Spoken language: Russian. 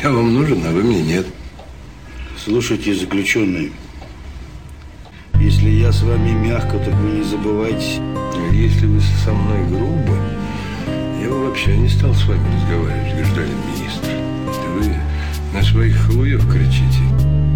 Я вам нужен, а вы мне нет. Слушайте, заключенный, если я с вами мягко, так вы не забывайте. Если вы со мной грубо, я бы вообще не стал с вами разговаривать, гражданин министр. Вы на своих халуев кричите.